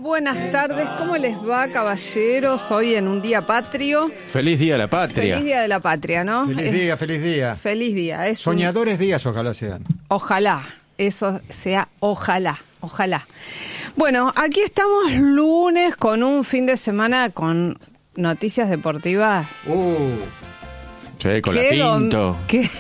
Buenas tardes, ¿cómo les va, caballeros? Hoy en un día patrio. Feliz Día de la Patria. Feliz Día de la Patria, ¿no? Feliz día, feliz día. Feliz día. Es Soñadores días, ojalá sean. Ojalá, eso sea ojalá. Bueno, aquí estamos lunes con un fin de semana con noticias deportivas. Sí, con la Pinto.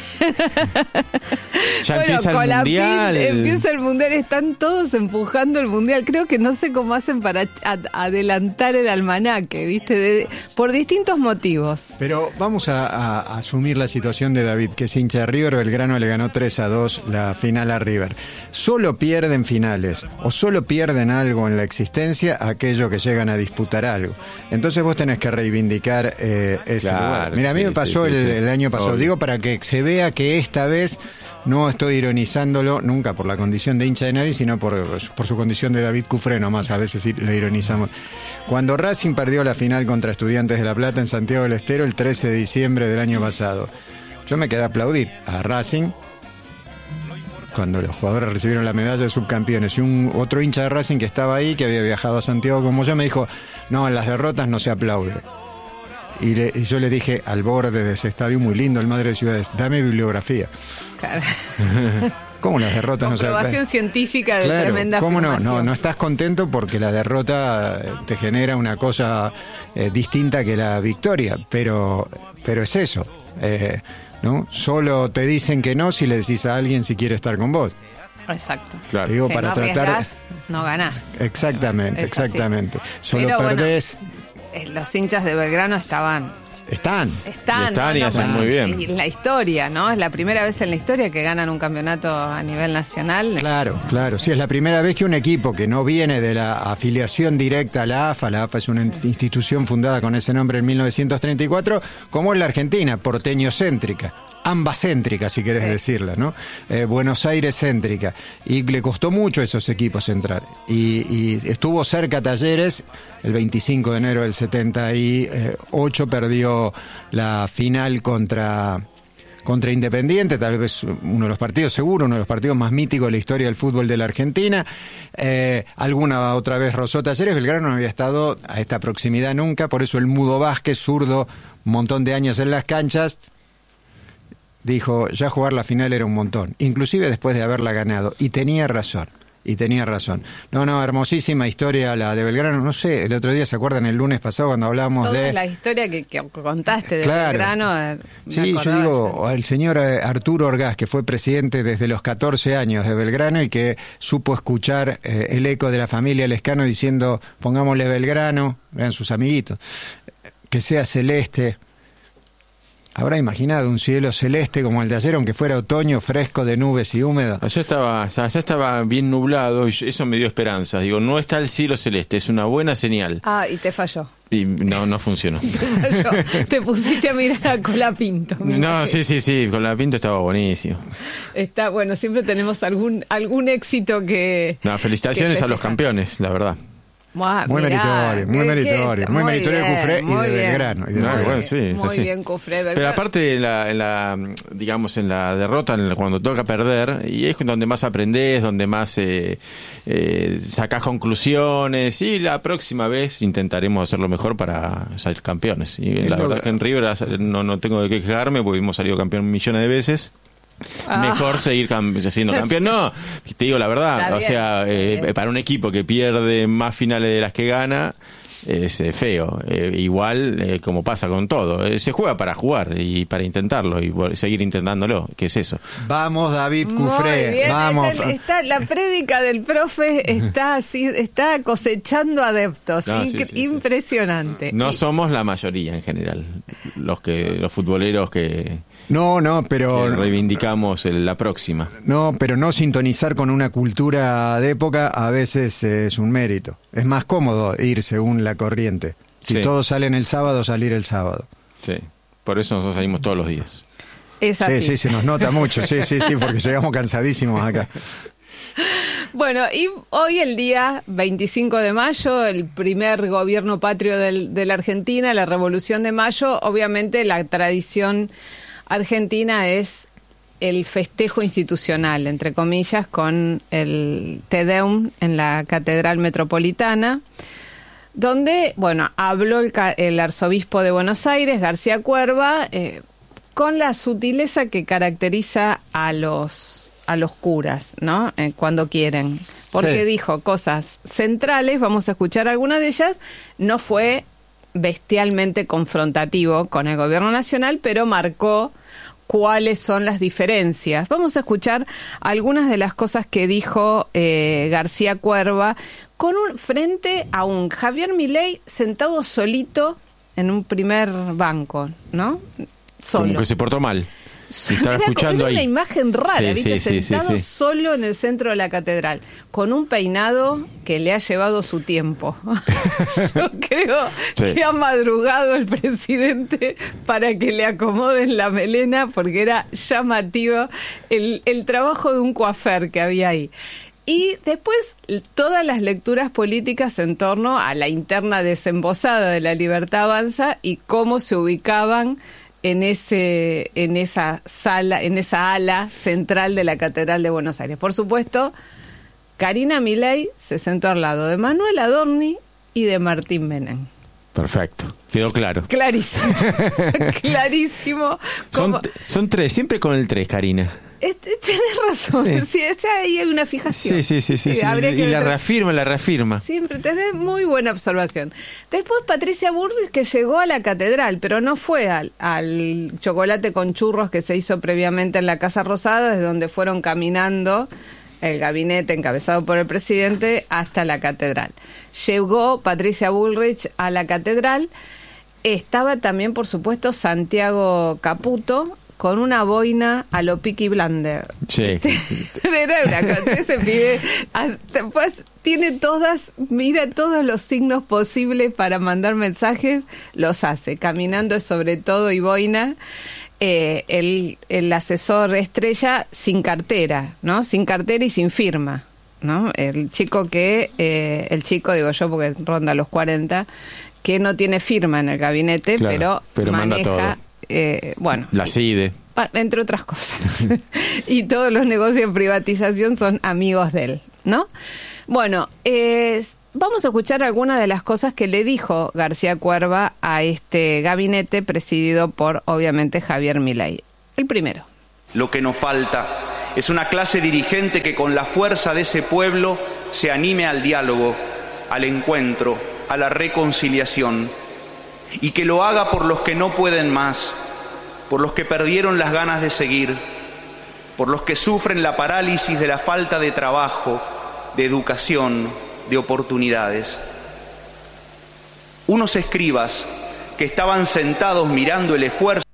Ya bueno, empieza el Mundial. Empieza el Mundial, están todos empujando el Mundial. Creo que no sé cómo hacen para adelantar el almanaque, ¿viste? Por distintos motivos. Pero vamos a asumir la situación de David, que es hincha de River. Belgrano le ganó 3-2 la final a River. Solo pierden finales, o solo pierden algo en la existencia aquellos que llegan a disputar algo. Entonces vos tenés que reivindicar ese lugar. Mira, a mí me pasó el año pasado. Obvio. Digo, para que se vea que esta vez no estoy ironizándolo nunca por la condición de hincha de nadie, sino por su condición de David Cufré nomás, a veces le ironizamos. Cuando Racing perdió la final contra Estudiantes de La Plata en Santiago del Estero el 13 de diciembre del año pasado, yo me quedé a aplaudir a Racing cuando los jugadores recibieron la medalla de subcampeones, y otro hincha de Racing que estaba ahí, que había viajado a Santiago como yo, me dijo: no, en las derrotas no se aplaude. Y yo le dije, al borde de ese estadio muy lindo, el Madre de Ciudades, dame bibliografía. Claro. ¿Cómo las derrotas no se aplauden? Comprobación científica de tremenda ¿cómo afirmación. No estás contento porque la derrota te genera una cosa distinta que la victoria, pero es eso, ¿no? Solo te dicen que no si le decís a alguien si quiere estar con vos. Exacto. Claro. Digo, si para no tratar, arriesgás, no ganás. Exactamente. Solo pero perdés. Bueno, los hinchas de Belgrano Están y hacen muy bien. Y la historia, ¿no? Es la primera vez en la historia que ganan un campeonato a nivel nacional. Claro. Sí, es la primera vez que un equipo que no viene de la afiliación directa a la AFA es una institución fundada con ese nombre en 1934, como es la Argentina, porteño-céntrica. Ambacéntrica, si querés decirla, ¿no? Buenos Aires céntrica. Y le costó mucho a esos equipos entrar. Y estuvo cerca Talleres, el 25 de enero del 78 perdió la final contra Independiente, tal vez uno de los partidos más míticos de la historia del fútbol de la Argentina. Alguna otra vez rozó Talleres. Belgrano no había estado a esta proximidad nunca, por eso el Mudo Vázquez, zurdo, un montón de años en las canchas, dijo, ya jugar la final era un montón, inclusive después de haberla ganado, y tenía razón. No, hermosísima historia la de Belgrano. No sé, el otro día, ¿se acuerdan el lunes pasado cuando hablábamos de la historia que contaste de Belgrano? Sí, yo digo, el señor Arturo Orgaz, que fue presidente desde los 14 años de Belgrano y que supo escuchar el eco de la familia Lescano diciendo, pongámosle Belgrano, eran sus amiguitos, que sea celeste. ¿Habrá imaginado un cielo celeste como el de ayer, aunque fuera otoño, fresco, de nubes y húmedo? Allá estaba bien nublado y eso me dio esperanza. Digo, no está el cielo celeste, es una buena señal. Y te falló. Y no funcionó. Te falló. Te pusiste a mirar a Colapinto. No, sí, Colapinto estaba buenísimo. Está bueno, siempre tenemos algún éxito que... No, felicitaciones a los campeones, la verdad. Muy meritorio de Cufré y de Belgrano. Muy bien, Cufré. Pero aparte, en la derrota, cuando toca perder, y es donde más aprendés, donde más sacás conclusiones, y la próxima vez intentaremos hacerlo mejor para salir campeones. Y la verdad que en River no tengo de qué quejarme, porque hemos salido campeón millones de veces. Mejor seguir siendo campeón. No, te digo la verdad, para un equipo que pierde más finales de las que gana es feo. Igual como pasa con todo, se juega para jugar y para intentarlo y seguir intentándolo. ¿Qué es eso? Vamos, David Cufré, vamos. Está la prédica del profe está cosechando adeptos. Impresionante. No somos la mayoría en general, los futboleros que pero que reivindicamos la próxima. No, pero no sintonizar con una cultura de época a veces es un mérito. Es más cómodo ir según la corriente. Si todos salen el sábado, salir el sábado. Sí, por eso nosotros salimos todos los días. Es así. Sí, se nos nota mucho. Sí, porque llegamos cansadísimos acá. Bueno, y hoy el día 25 de mayo, el primer gobierno patrio de la Argentina, la Revolución de Mayo, obviamente la tradición argentina es el festejo institucional, entre comillas, con el Te Deum en la Catedral Metropolitana. donde, bueno, habló el arzobispo de Buenos Aires, García Cuerva, con la sutileza que caracteriza a los curas, ¿no? Cuando quieren. Porque Sí. dijo cosas centrales, vamos a escuchar algunas de ellas. No fue bestialmente confrontativo con el gobierno nacional, pero marcó cuáles son las diferencias. Vamos a escuchar algunas de las cosas que dijo García Cuerva frente a un Javier Milei sentado solito en un primer banco, ¿no? Solo. Como que se portó mal. Si estaba escuchando era ahí. una imagen rara, Sí, ¿viste? sí, Sentado sí. solo en el centro de la catedral, con un peinado que le ha llevado su tiempo. Yo creo Sí. que ha madrugado el presidente para que le acomoden la melena, porque era llamativo el trabajo de un coafer que había ahí. Y después todas las lecturas políticas en torno a la interna desembosada de La Libertad Avanza y cómo se ubicaban en esa sala, en esa ala central de la Catedral de Buenos Aires. Por supuesto, Karina Milei se sentó al lado de Manuel Adorni y de Martín Menem. Perfecto, quedó claro. Clarísimo, clarísimo. Son tres, siempre con el 3, Karina. Tenés razón, Sí. sí, ahí hay una fijación. Sí. Habría Y que la ver. reafirma. Siempre tenés muy buena observación. Después Patricia Bullrich, que llegó a la catedral, pero no fue al chocolate con churros que se hizo previamente en la Casa Rosada, desde donde fueron caminando el gabinete encabezado por el presidente hasta la catedral. Llegó Patricia Bullrich a la catedral. Estaba también, por supuesto, Santiago Caputo, con una boina a lo Peaky Blinders. Sí. Era una cosa, ese pibe pues, tiene mira todos los signos posibles para mandar mensajes, los hace, caminando sobre todo y boina. El asesor estrella sin cartera, ¿no? Sin cartera y sin firma, ¿no? El chico digo yo porque ronda los 40, que no tiene firma en el gabinete, Claro, pero manda maneja, bueno, La CIDE. entre otras cosas. Y todos los negocios de privatización son amigos de él, ¿no? Bueno, vamos a escuchar algunas de las cosas que le dijo García Cuerva a este gabinete presidido por, obviamente, Javier Milei. El primero. Lo que nos falta es una clase dirigente que con la fuerza de ese pueblo se anime al diálogo, al encuentro, a la reconciliación, y que lo haga por los que no pueden más, por los que perdieron las ganas de seguir, por los que sufren la parálisis de la falta de trabajo, de educación, de oportunidades. Unos escribas que estaban sentados mirando el esfuerzo.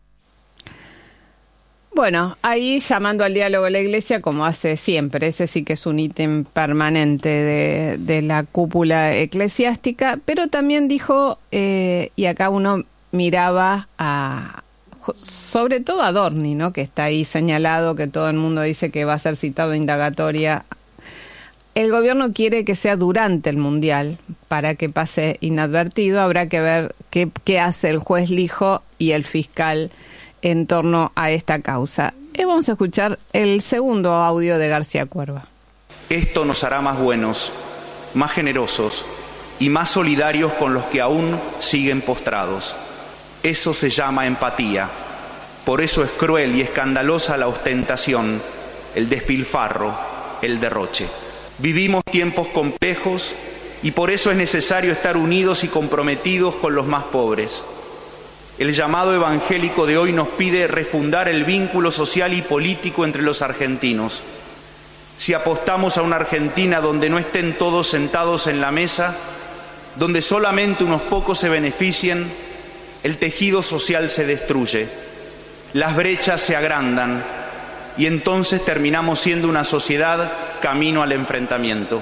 Bueno, ahí llamando al diálogo de la Iglesia, como hace siempre, ese sí que es un ítem permanente de la cúpula eclesiástica, pero también dijo, y acá uno miraba sobre todo a Adorni, ¿no? Que está ahí señalado, que todo el mundo dice que va a ser citado en indagatoria. El gobierno quiere que sea durante el Mundial para que pase inadvertido. Habrá que ver qué hace el juez Lijo y el fiscal en torno a esta causa. Vamos a escuchar el segundo audio de García Cuerva. Esto nos hará más buenos, más generosos y más solidarios con los que aún siguen postrados. Eso se llama empatía. Por eso es cruel y escandalosa la ostentación, el despilfarro, el derroche. Vivimos tiempos complejos y por eso es necesario estar unidos y comprometidos con los más pobres. El llamado evangélico de hoy nos pide refundar el vínculo social y político entre los argentinos. Si apostamos a una Argentina donde no estén todos sentados en la mesa, donde solamente unos pocos se beneficien, el tejido social se destruye, las brechas se agrandan y entonces terminamos siendo una sociedad camino al enfrentamiento.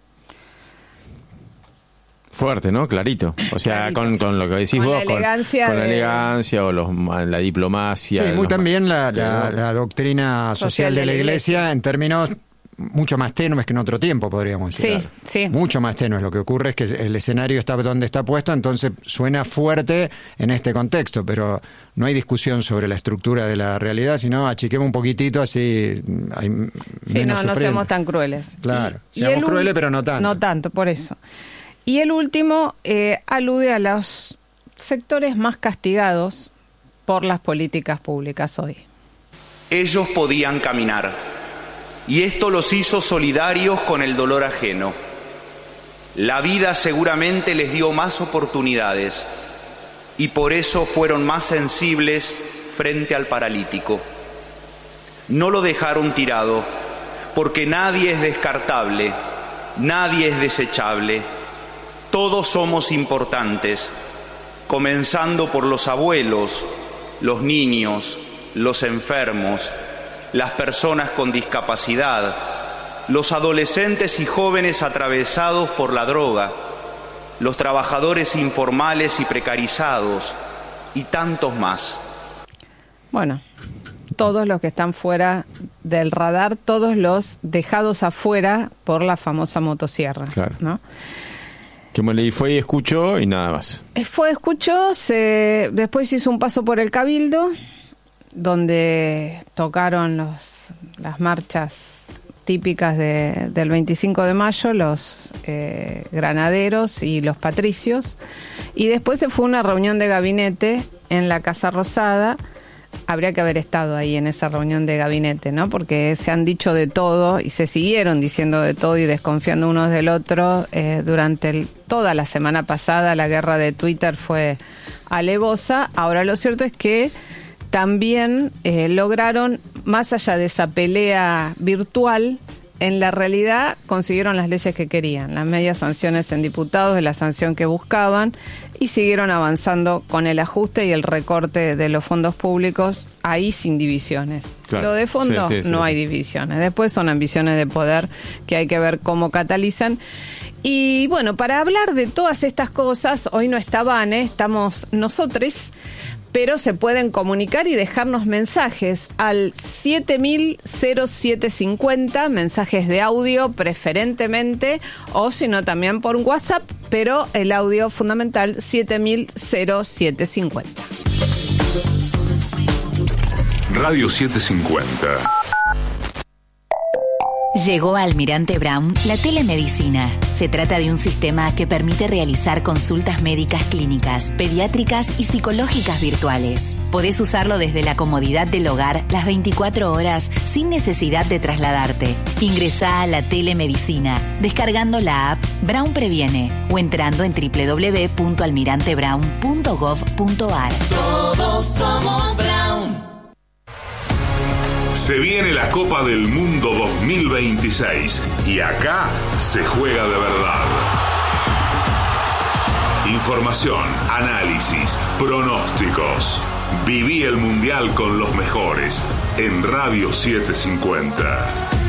Fuerte, ¿no? Clarito. O sea, Clarito. con lo que decís Con vos, la elegancia con la de- elegancia o la diplomacia. Sí, muy también la doctrina social de la Iglesia en términos mucho más tenues que en otro tiempo, podríamos decir. Sí, sí. Mucho más tenues. Lo que ocurre es que el escenario está donde está puesto, entonces suena fuerte en este contexto, pero no hay discusión sobre la estructura de la realidad, sino achiquemos un poquitito, así hay Sí, menos no sufriendo. seamos tan crueles. Claro, Y seamos el crueles, pero no tanto. No tanto, por eso. Y el último alude a los sectores más castigados por las políticas públicas hoy. Ellos podían caminar, y esto los hizo solidarios con el dolor ajeno. La vida seguramente les dio más oportunidades, y por eso fueron más sensibles frente al paralítico. No lo dejaron tirado, porque nadie es descartable, nadie es desechable. Todos somos importantes, comenzando por los abuelos, los niños, los enfermos, las personas con discapacidad, los adolescentes y jóvenes atravesados por la droga, los trabajadores informales y precarizados, y tantos más. Bueno, todos los que están fuera del radar, todos los dejados afuera por la famosa motosierra, claro, ¿no? Que me leí, fue y escuchó y nada más. Escuchó, después hizo un paso por el Cabildo, donde tocaron las marchas típicas del 25 de mayo, los granaderos y los patricios, y después se fue a una reunión de gabinete en la Casa Rosada. Habría que haber estado ahí en esa reunión de gabinete, ¿no? Porque se han dicho de todo y se siguieron diciendo de todo y desconfiando unos del otro durante toda la semana pasada. La guerra de Twitter fue alevosa. Ahora lo cierto es que también lograron, más allá de esa pelea virtual, en la realidad consiguieron las leyes que querían, las medias sanciones en diputados, de la sanción que buscaban, y siguieron avanzando con el ajuste y el recorte de los fondos públicos, ahí sin divisiones. Claro. Lo de fondo no hay divisiones. Después son ambiciones de poder que hay que ver cómo catalizan. Y bueno, para hablar de todas estas cosas, hoy no está Vane, estamos nosotros, pero se pueden comunicar y dejarnos mensajes al 7000-0750, mensajes de audio preferentemente, o si no también por WhatsApp, pero el audio fundamental 7000-0750. Radio 750. Llegó a Almirante Brown la telemedicina. Se trata de un sistema que permite realizar consultas médicas clínicas, pediátricas y psicológicas virtuales. Podés usarlo desde la comodidad del hogar las 24 horas sin necesidad de trasladarte. Ingresá a la telemedicina descargando la app Brown Previene o entrando en www.almirantebrown.gov.ar. Todos somos Brown. Se viene la Copa del Mundo 2026 y acá se juega de verdad. Información, análisis, pronósticos. Viví el Mundial con los mejores en Radio 750.